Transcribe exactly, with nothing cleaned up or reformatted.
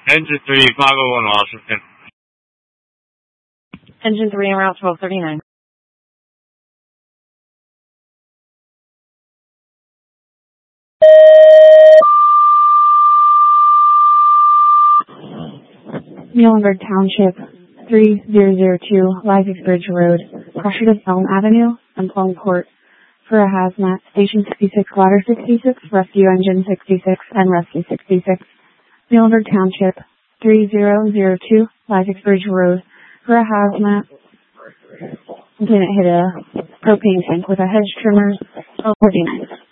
Engine three, five oh one Washington. Engine three en route twelve thirty-nine. Muhlenberg Township, three zero zero two, Lysax Bridge Road, pressured of Elm Avenue, and Plum Court. For a hazmat, Station sixty-six, Ladder sixty-six, Rescue Engine sixty-six, and Rescue sixty-six. Muhlenberg Township, three zero zero two, Lysax Bridge Road. For a hazmat, lieutenant hit a propane tank with a hedge trimmer, twelve forty-nine.